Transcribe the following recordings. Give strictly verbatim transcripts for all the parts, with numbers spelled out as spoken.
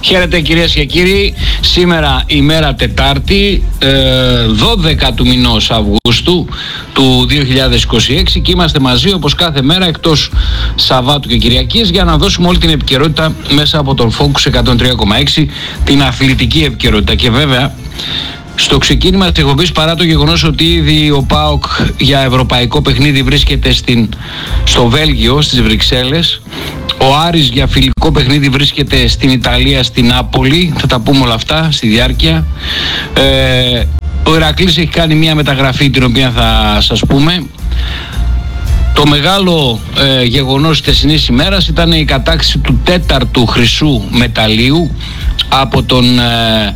Χαίρετε κυρίες και κύριοι, σήμερα ημέρα Τετάρτη, δώδεκα του μηνός Αυγούστου του δύο χιλιάδες είκοσι έξι και είμαστε μαζί όπως κάθε μέρα εκτός Σαββάτου και Κυριακής για να δώσουμε όλη την επικαιρότητα μέσα από τον Focus εκατόν τρία κόμμα έξι, την αθλητική επικαιρότητα. Και βέβαια στο ξεκίνημα της εκπομπής, παρά το γεγονός ότι ήδη ο ΠΑΟΚ για ευρωπαϊκό παιχνίδι βρίσκεται στην, στο Βέλγιο, στις Βρυξέλλες, ο Άρης για φιλικό παιχνίδι βρίσκεται στην Ιταλία, στην Νάπολη, θα τα πούμε όλα αυτά στη διάρκεια. Ε, ο Ηρακλής έχει κάνει μια μεταγραφή την οποία θα σας πούμε. Το μεγάλο ε, γεγονός της θεσινής ημέρας ήταν η κατάκτηση του τέταρτου χρυσού μεταλλίου από τον ε,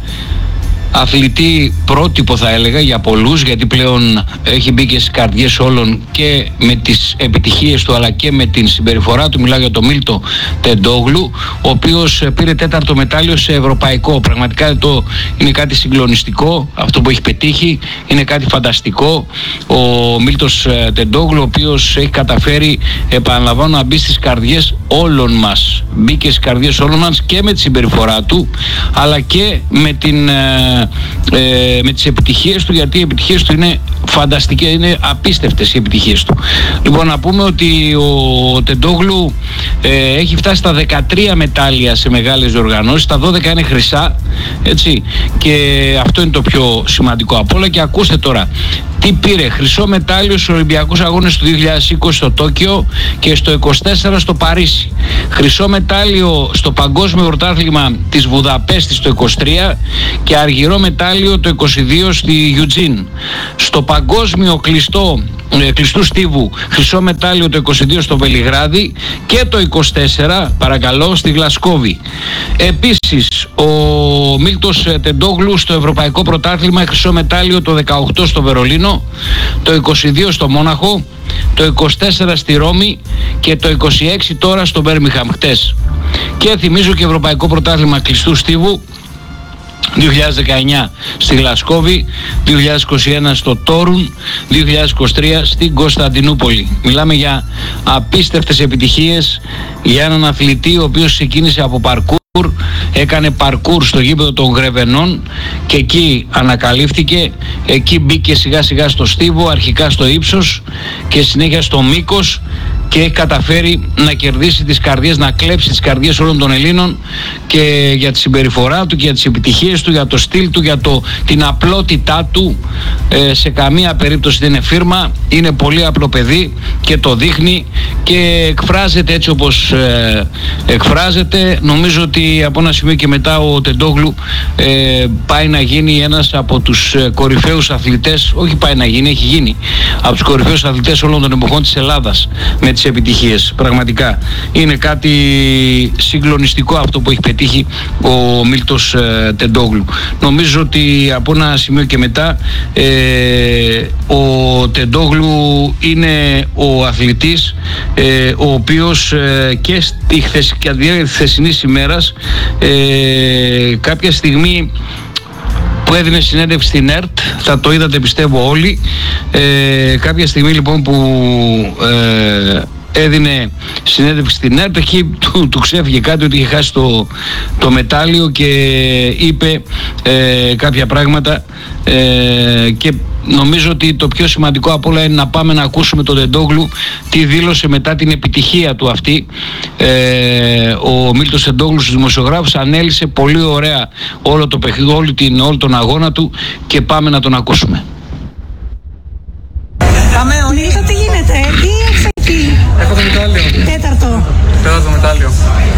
αθλητή πρότυπο, θα έλεγα, για πολλούς, γιατί πλέον έχει μπει και στις καρδιές όλων και με τις επιτυχίες του αλλά και με την συμπεριφορά του. Μιλάω για τον Μίλτο Τεντόγλου, ο οποίος πήρε τέταρτο μετάλλιο σε ευρωπαϊκό. Πραγματικά το είναι κάτι συγκλονιστικό αυτό που έχει πετύχει, είναι κάτι φανταστικό. Ο Μίλτος Τεντόγλου, ο οποίος έχει καταφέρει, επαναλαμβάνω, να μπει στις καρδιές όλων μας. Μπήκε στις καρδιές όλων μας και με τη συμπεριφορά του αλλά και με την Ε, με τις επιτυχίες του, γιατί οι επιτυχίες του είναι φανταστικές, είναι απίστευτες οι επιτυχίες του. Λοιπόν, να πούμε ότι ο Τεντόγλου ε, έχει φτάσει στα δεκατρία μετάλλια σε μεγάλες διοργανώσεις, τα δώδεκα είναι χρυσά, έτσι, και αυτό είναι το πιο σημαντικό απ' όλα. Και ακούστε τώρα τι πήρε: χρυσό μετάλλιο στους Ολυμπιακούς Αγώνες του δύο χιλιάδες είκοσι στο Τόκιο και στο είκοσι τέσσερα στο Παρίσι, χρυσό μετάλλιο στο Παγκόσμιο Πρωτάθλημα της Βουδαπέστης το είκοσι τρία και αργυρό μετάλλιο το είκοσι δύο στη Eugene. Στο Παγκόσμιο κλειστό, ε, κλειστού στίβου, χρυσό μετάλλιο το είκοσι δύο στο Βελιγράδι και το είκοσι τέσσερα, παρακαλώ, στη Γλασκόβη. Επίσης, ο Μίλτος Τεντόγλου στο Ευρωπαϊκό Πρωτάθλημα, χρυσό μετάλλιο το δεκαοκτώ στο Βερολίνο, το είκοσι δύο στο Μόναχο, το είκοσι τέσσερα στη Ρώμη και το είκοσι έξι τώρα στο Μπέρμιχαμ χτες. Και θυμίζω και Ευρωπαϊκό Πρωτάθλημα κλειστού στίβου δύο χιλιάδες δεκαεννιά στη Γλασκόβη, δύο χιλιάδες είκοσι ένα στο Τόρουν, δύο χιλιάδες είκοσι τρία στην Κωνσταντινούπολη. Μιλάμε για απίστευτες επιτυχίες για έναν αθλητή ο οποίος ξεκίνησε από παρκούρ, έκανε παρκούρ στο γήπεδο των Γρεβενών και εκεί ανακαλύφθηκε, εκεί μπήκε σιγά σιγά στο στίβο, αρχικά στο ύψος και συνέχεια στο μήκος, και έχει καταφέρει να κερδίσει τις καρδιές, να κλέψει τις καρδιές όλων των Ελλήνων, και για τη συμπεριφορά του και για τις επιτυχίες του, για το στυλ του, για το, την απλότητά του. Ε, σε καμία περίπτωση δεν είναι φίρμα, είναι πολύ απλό παιδί και το δείχνει και εκφράζεται έτσι όπως ε, εκφράζεται. Νομίζω ότι από ένα σημείο και μετά ο Τεντόγλου ε, πάει να γίνει ένας από τους ε, κορυφαίους αθλητές, όχι πάει να γίνει, έχει γίνει από τους κορυφαίους αθλητές όλων των εποχών της Ελλάδας με τις επιτυχίες. Πραγματικά είναι κάτι συγκλονιστικό αυτό που έχει πετύχει ο Μίλτος ε, Τεντόγλου. Νομίζω ότι από ένα σημείο και μετά ε, ο Τεντόγλου είναι ο αθλητής ε, ο οποίος ε, και στη διάρκεια της χθεσινής ημέρας ε, κάποια στιγμή που έδινε συνέντευξη στην ΕΡΤ, θα το είδατε πιστεύω όλοι, ε, κάποια στιγμή λοιπόν που ε, έδινε συνέντευξη στην ΕΡΤ, εκεί του, του ξέφυγε κάτι, ότι είχε χάσει το, το μετάλλιο, και είπε ε, κάποια πράγματα ε, και νομίζω ότι το πιο σημαντικό απ' όλα είναι να πάμε να ακούσουμε τον Τεντόγλου τι δήλωσε μετά την επιτυχία του αυτή. Ε, ο Μίλτος Τεντόγλου στους δημοσιογράφους ανέλησε πολύ ωραία όλο το παιχνίδι, όλη την, όλο τον αγώνα του, και πάμε να τον ακούσουμε. Πάμε όλοι. Τι γίνεται, τι έχεις εκεί? Έχω το μετάλλιο. Τέταρτο. Τέταρτο μετάλλιο.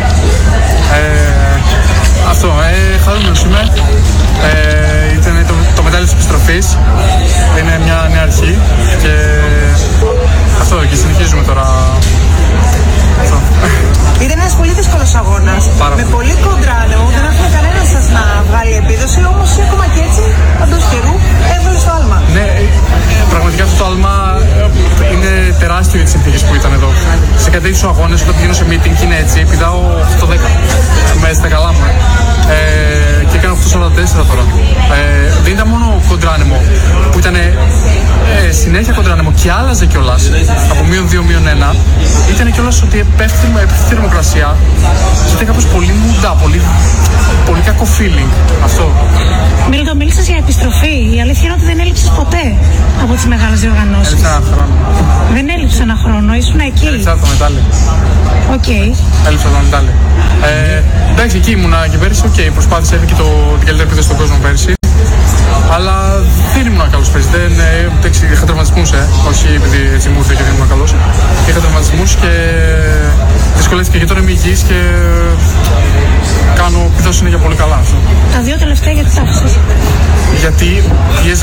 Ε, αυτό, ε, χαρούμενος είμαι. Ε, ήταν το, το μετάλλιο της επιστροφής. Είναι μια νέα αρχή και αυτό, και συνεχίζουμε τώρα. Αυτό. Ήταν ένας πολύ δύσκολος αγώνας. Πάρα με πολύ κοντράνεο, δεν άφηνε κανένας σας να βγάλει επίδοση, όμως ακόμα και έτσι, παντός καιρού, έβαλε στο άλμα. Ναι, πραγματικά αυτό το άλμα είναι τεράστιο για τις συνθήκες που ήταν εδώ. Σε κάτι τέτοιους αγώνες, όταν πηγαίνω σε meeting και είναι έτσι, πηδάω οκτώ δέκα. Μέσα στα καλά μου. Ε, και έκανα οκτώ σαράντα τέσσερα τώρα. Ε, δεν ήταν μόνο κοντράνεμο, που ήταν ε, συνέχεια κοντράνεμο και άλλαζε κιόλας από μείον δύο μείον ένα. Ήταν κιόλας ότι πέφτει η θερμοκρασία και ήταν κάπως πολύ μουντά, πολύ, πολύ κακό feeling αυτό. Μίλτο, μίλησες για επιστροφή. Η αλήθεια είναι ότι δεν έλειψες ποτέ από τις μεγάλες διοργανώσεις. Έλειψα ένα χρόνο. Δεν έλειψε ένα χρόνο, ήσουν εκεί. Έλειψα το μετάλλι. Οκ. Okay. Έλειψα το μετάλλι. Ε, εντάξει, εκεί ήμουνα και πέρυσι, οκ, okay, προσπάθησα, είναι και το, την καλύτερη επίθεση στον κόσμο πέρυσι. Αλλά δεν ήμουν καλός πέρυσι. Δεν, ε, είχα τραυματισμούς, ε, όχι επειδή έτσι μου ήρθε και δεν ήμουν καλός. Είχα τραυματισμούς και δυσκολεύτηκα και τώρα είμαι υγιής και κάνω επίδοση είναι για πολύ καλά αυτό. Τα δύο τελευταία γιατί τα άφησες? Γιατί πιέζα